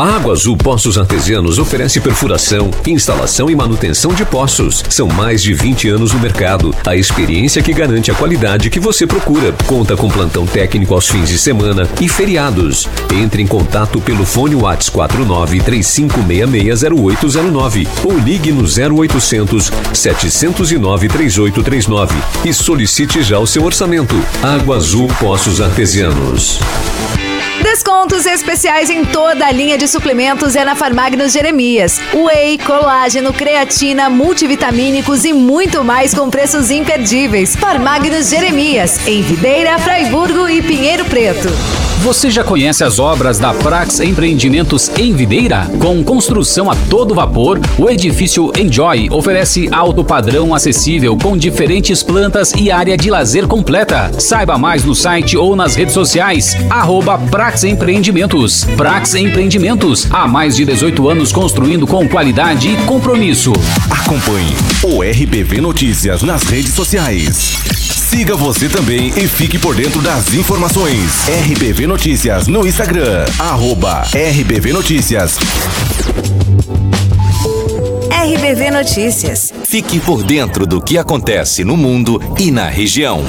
A Água Azul Poços Artesianos oferece perfuração, instalação e manutenção de poços. São mais de 20 anos no mercado. A experiência que garante a qualidade que você procura. Conta com plantão técnico aos fins de semana e feriados. Entre em contato pelo fone WhatsApp 49-3566-0809 ou ligue no 0800 709 3839 e solicite já o seu orçamento. Água Azul Poços Artesianos. Descontos especiais em toda a linha de suplementos é na Farmagnos Jeremias. Whey, colágeno, creatina, multivitamínicos e muito mais com preços imperdíveis. Farmagnos Jeremias, em Videira, Fraiburgo e Pinheiro Preto. Você já conhece as obras da Prax Empreendimentos em Videira? Com construção a todo vapor, o edifício Enjoy oferece alto padrão acessível com diferentes plantas e área de lazer completa. Saiba mais no site ou nas redes sociais, @Prax Empreendimentos. Prax Empreendimentos, há mais de 18 anos construindo com qualidade e compromisso. Acompanhe o RBV Notícias nas redes sociais. Siga você também e fique por dentro das informações. RBV Notícias no Instagram, @RBV Notícias. RBV Notícias. Fique por dentro do que acontece no mundo e na região.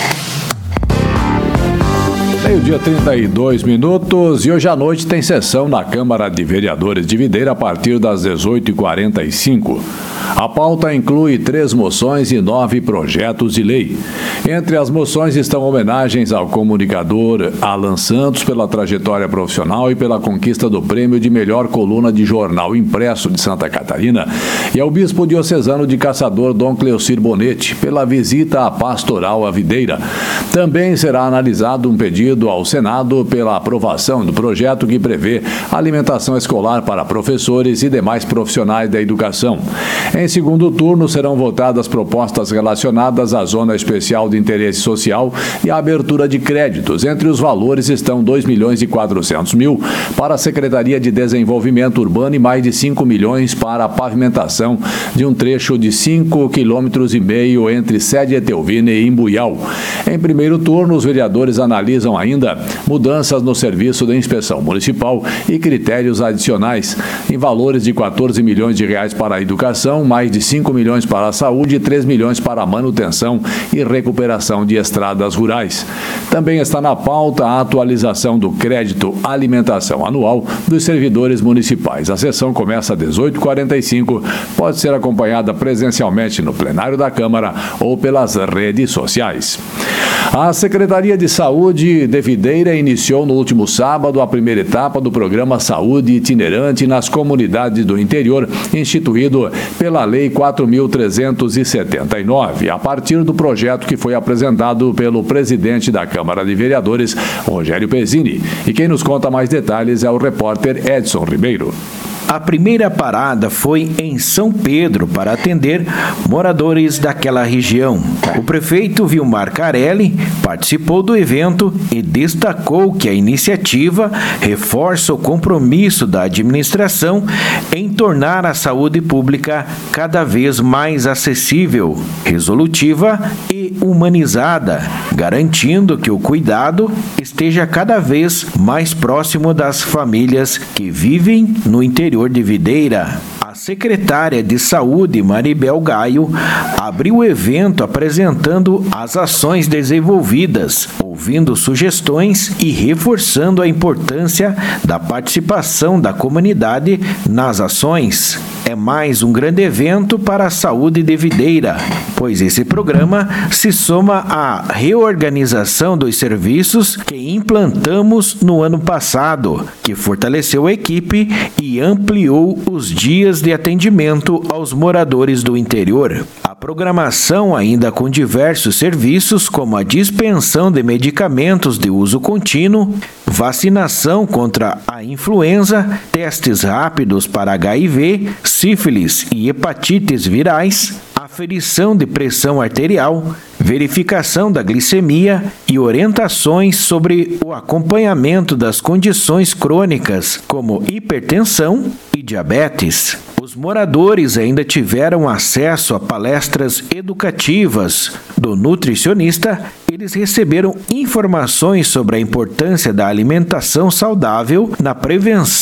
Meio-dia 32 minutos e hoje à noite tem sessão na Câmara de Vereadores de Videira a partir das 18h45. A pauta inclui 3 moções e 9 projetos de lei. Entre as moções estão homenagens ao comunicador Alan Santos pela trajetória profissional e pela conquista do prêmio de melhor coluna de jornal impresso de Santa Catarina e ao bispo diocesano de Caçador Dom Cleocir Bonetti pela visita à pastoral à Videira. Também será analisado um pedido ao Senado pela aprovação do projeto que prevê alimentação escolar para professores e demais profissionais da educação. Em segundo turno, serão votadas propostas relacionadas à Zona Especial de Interesse Social e à abertura de créditos. Entre os valores estão 2.400.000 para a Secretaria de Desenvolvimento Urbano e mais de 5 milhões para a pavimentação de um trecho de 5,5 km entre Sede Etelvina e Imbuial. Em primeiro turno, os vereadores analisam ainda mudanças no serviço de inspeção municipal e critérios adicionais em valores de 14 milhões de reais para a educação, mais de 5 milhões para a saúde e 3 milhões para a manutenção e recuperação de estradas rurais. Também está na pauta a atualização do crédito alimentação anual dos servidores municipais. A sessão começa às 18h45, pode ser acompanhada presencialmente no plenário da Câmara ou pelas redes sociais. A Secretaria de Saúde de Videira iniciou no último sábado a primeira etapa do programa Saúde Itinerante nas comunidades do interior, instituído pela Lei 4.379, a partir do projeto que foi apresentado pelo presidente da Câmara de Vereadores, Rogério Pezzini. E quem nos conta mais detalhes é o repórter Edson Ribeiro. A primeira parada foi em São Pedro para atender moradores daquela região. O prefeito Vilmar Carelli participou do evento e destacou que a iniciativa reforça o compromisso da administração em tornar a saúde pública cada vez mais acessível, resolutiva e humanizada, garantindo que o cuidado esteja cada vez mais próximo das famílias que vivem no interior de Videira. A secretária de Saúde, Maribel Gaio, abriu o evento apresentando as ações desenvolvidas, ouvindo sugestões e reforçando a importância da participação da comunidade nas ações. É mais um grande evento para a saúde de Videira, pois esse programa se soma à reorganização dos serviços que implantamos no ano passado, que fortaleceu a equipe e ampliou os dias de atendimento aos moradores do interior. A programação ainda com diversos serviços como a dispensão de medicamentos de uso contínuo, vacinação contra a influenza, testes rápidos para HIV, sífilis e hepatites virais, aferição de pressão arterial, verificação da glicemia e orientações sobre o acompanhamento das condições crônicas como hipertensão e diabetes. Os moradores ainda tiveram acesso a palestras educativas do nutricionista. Eles receberam informações sobre a importância da alimentação saudável na prevenção